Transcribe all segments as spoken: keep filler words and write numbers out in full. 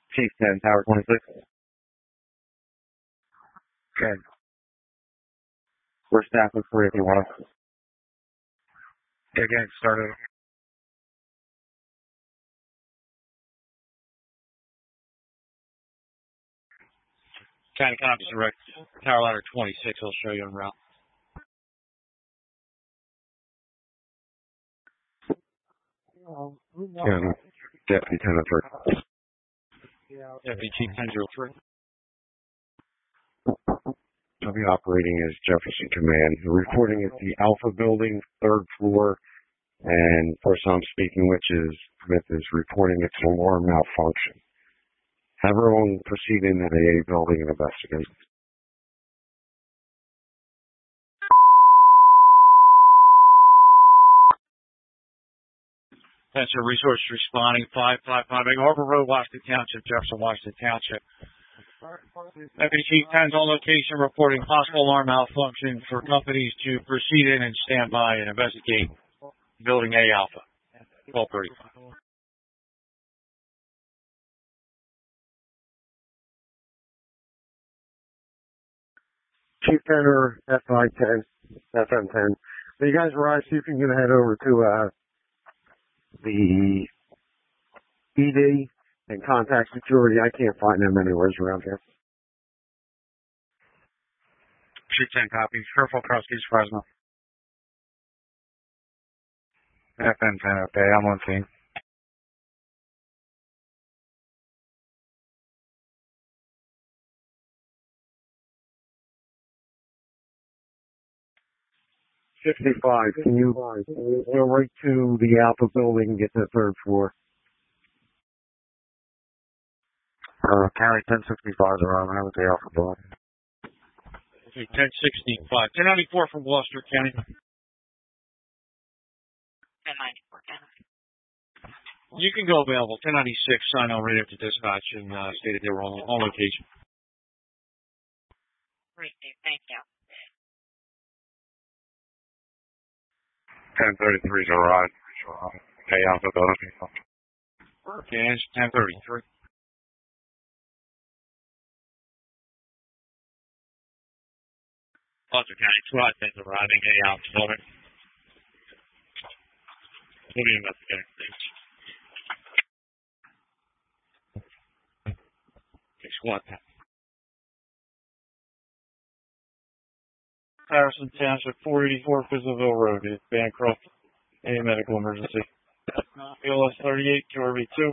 Chief ten, Tower twenty-six. Okay. We're staff of three if you want to. Again, started. County copies direct. Tower ladder twenty-six, I'll show you en route. County Deputy ten oh three. Deputy Chief ten oh three. I'll be operating as Jefferson Command. Reporting at the Alpha Building, third floor, and person I'm speaking with is with is reporting its alarm malfunction. Have everyone proceed into the A building and investigate. That's a resource responding five five five Egg Harbor Road, Washington Township, Jefferson, Washington Township. Deputy Chief ten's on location reporting possible alarm malfunction for companies to proceed in and stand by and investigate building A Alpha. twelve thirty-five. Chief ten or F I ten, F M ten. When you guys arrive, see if you can head over to uh, the E D and contact security. I can't find them anywhere around here. Chief ten copies. Careful cross East Fresno. F M ten, okay, I'm on scene. fifty-five, can you go right to the Alpha Building and get to the third floor? Uh, County ten sixty-five is around there with the Alpha Building. ten sixty-five. ten ninety-four from Gloucester County. ten ninety-four, County. You can go available. ten ninety-six, sign on radio to dispatch and uh, stated they were on, on location. Great, thank you. ten thirty-three is alright. Hey, Alpha Building. Okay, it's ten thirty-three. Gloucester County, SWAT teams arriving. A Alpha Building. We'll be investigating things. Okay, SWAT team. Harrison Township, four eighty-four Fizzleville Road, it's Bancroft, a medical emergency. A L S thirty-eight, two R V two.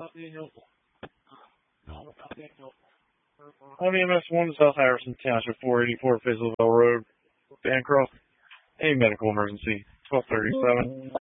On E M S one, South Harrison Township, four eighty-four Fizzleville Road, Bancroft, a medical emergency, twelve thirty-seven.